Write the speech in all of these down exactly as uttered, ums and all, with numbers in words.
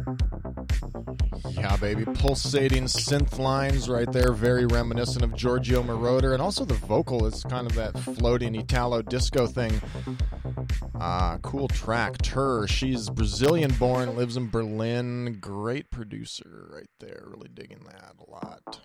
Yeah, baby. Pulsating synth lines right there, very reminiscent of Giorgio Moroder. And also the vocal is kind of that floating Italo disco thing. Ah, cool track. Tur, she's Brazilian-born, lives in Berlin. Great producer right there. Really digging that a lot.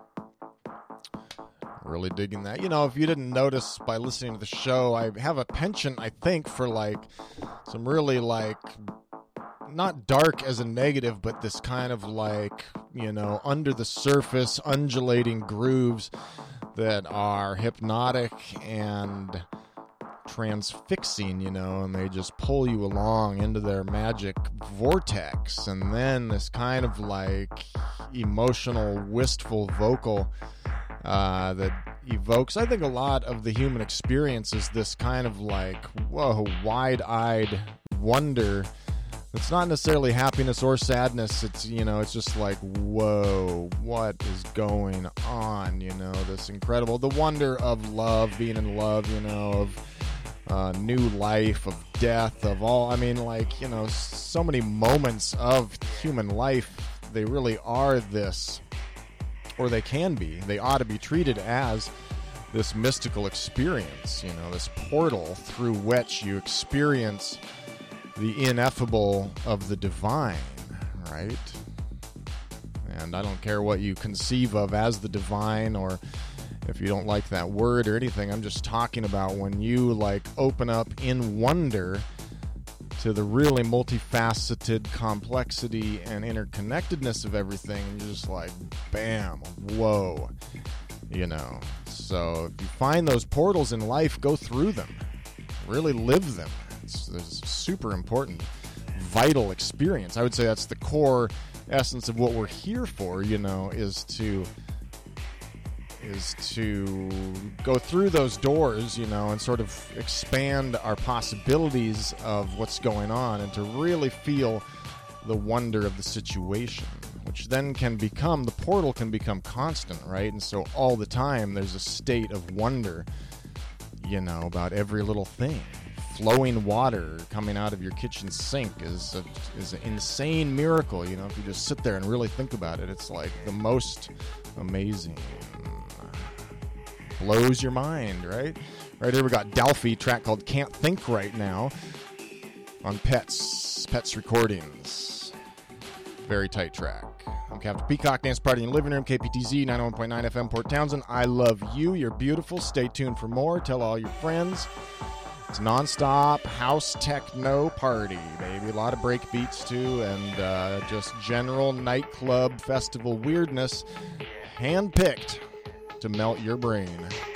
Really digging that. You know, if you didn't notice by listening to the show, I have a penchant, I think, for like some really like... not dark as a negative, but this kind of like, you know, under the surface, undulating grooves that are hypnotic and transfixing, you know, and they just pull you along into their magic vortex. And then this kind of like emotional, wistful vocal uh, that evokes, I think, a lot of the human experience is this kind of like, whoa, wide-eyed wonder. It's not necessarily happiness or sadness. It's, you know, it's just like, whoa, what is going on? You know, this incredible, the wonder of love, being in love, you know, of uh, new life, of death, of all, I mean, like, you know, so many moments of human life, they really are this, or they can be, they ought to be treated as this mystical experience, you know, this portal through which you experience the ineffable of the divine, right? And I don't care what you conceive of as the divine, or if you don't like that word or anything. I'm just talking about when you like open up in wonder to the really multifaceted complexity and interconnectedness of everything. And you're just like, bam, whoa, you know. So if you find those portals in life, go through them, really live them. It's, it's a super important, vital experience. I would say that's the core essence of what we're here for, you know, is to is to go through those doors, you know, and sort of expand our possibilities of what's going on and to really feel the wonder of the situation, which then can become, the portal can become constant, right? And so all the time there's a state of wonder, you know, about every little thing. Flowing water coming out of your kitchen sink is a, is an insane miracle, you know, if you just sit there and really think about it. It's like the most amazing, blows your mind, right? Right here we got Delphi, track called Can't Think Right Now on Pets, Pets Recordings. Very tight track. I'm Captain Peacock, dance party in the living room, K P T Z ninety-one point nine F M, Port Townsend. I love you. You're beautiful. Stay tuned for more. Tell all your friends. It's non-stop house techno party, baby. A lot of break beats, too, and uh, just general nightclub festival weirdness, hand-picked to melt your brain.